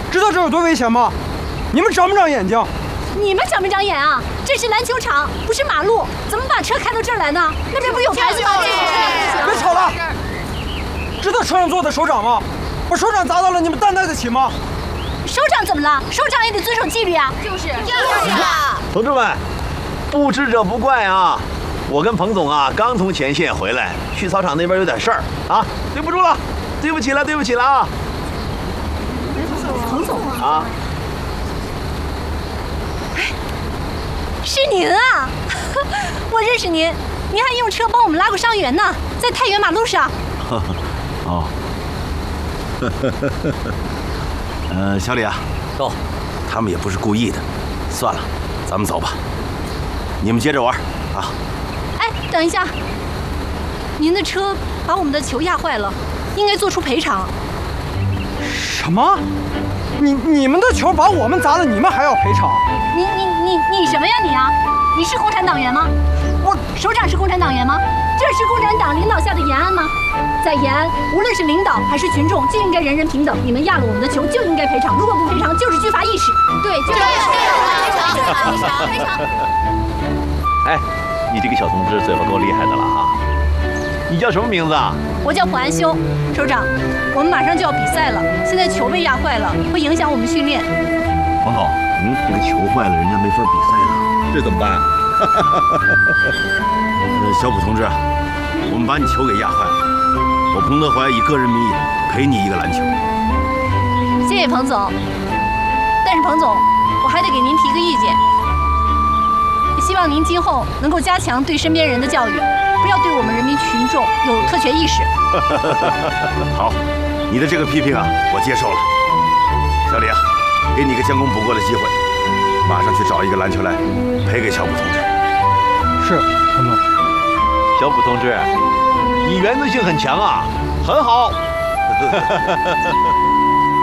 知道这有多危险吗？你们长不长眼睛？ 你们长没长眼啊？这是篮球场，不是马路，怎么把车开到这儿来呢？那边不是有牌子吗？ 别吵了！知道车上坐的首长吗？把首长砸到了，你们担待得起吗？ 首长怎么了？首长也得遵守纪律啊！就是啊！ 同志们，不知者不怪啊！我跟彭总啊刚从前线回来，去操场那边有点事儿啊，对不住了，对不起了，对不起了啊！ 彭总啊！ 是您啊！我认识您，您还用车帮我们拉过伤员呢，在太原马路上。 哦。小李啊， 走， 他们也不是故意的，算了，咱们走吧。你们接着玩啊。 哎，等一下，您的车把我们的球压坏了，应该做出赔偿。 什么？你们的球把我们砸了，你们还要赔偿？ 你什么呀你啊？你是共产党员吗？我首长是共产党员吗？这是共产党领导下的延安吗？在延安，无论是领导还是群众，就应该人人平等。你们压了我们的球，就应该赔偿。如果不赔偿，就是拒罚意识。对，就是赔偿。 哎，你这个小同志嘴巴够厉害的了哈！你叫什么名字啊？ 我叫蒲安修。首长，我们马上就要比赛了，现在球被压坏了，会影响我们训练。 彭总，这个球坏了，人家没法比赛了，这怎么办啊？小卜同志，我们把你球给压坏了，我彭德怀以个人名义赔你一个篮球。 谢谢彭总，但是彭总，我还得给您提个意见，希望您今后能够加强对身边人的教育，不要对我们人民群众有特权意识。 好，你的这个批评啊，我接受了。小李啊，给你一个将功补过的机会，马上去找一个篮球来赔给小卜同志。 是，彭总。 小卜同志，你原则性很强啊，很好。